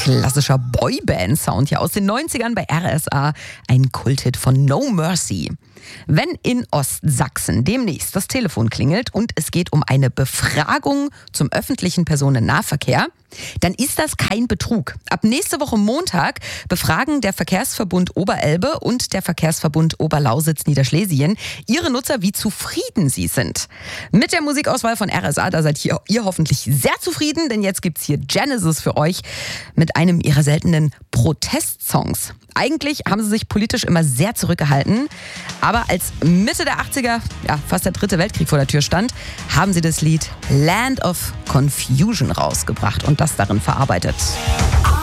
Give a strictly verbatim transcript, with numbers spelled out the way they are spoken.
klassischer Boyband-Sound hier aus den neunzigern bei R S A. Ein Kulthit von No Mercy. Wenn in Ostsachsen demnächst das Telefon klingelt und es geht um eine Befragung zum öffentlichen Personennahverkehr, dann ist das kein Betrug. Ab nächste Woche Montag befragen der Verkehrsverbund Oberelbe und der Verkehrsverbund Oberlausitz-Niederschlesien ihre Nutzer, wie zufrieden sie sind. Mit der Musikauswahl von R S A, da seid ihr, ihr hoffentlich sehr zufrieden, denn jetzt gibt's hier Genesis für euch mit einem ihrer seltenen Protestsongs. Eigentlich haben sie sich politisch immer sehr zurückgehalten, aber als Mitte der achtziger, ja, fast der dritte Weltkrieg vor der Tür stand, haben sie das Lied Land of Confusion rausgebracht und das darin verarbeitet.